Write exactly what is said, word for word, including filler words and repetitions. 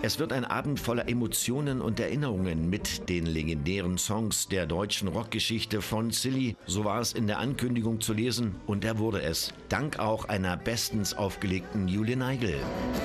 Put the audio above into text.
Es wird ein Abend voller Emotionen und Erinnerungen mit den legendären Songs der deutschen Rockgeschichte von Silly. So war es in der Ankündigung zu lesen und er wurde es. Dank auch einer bestens aufgelegten Julie Neigel.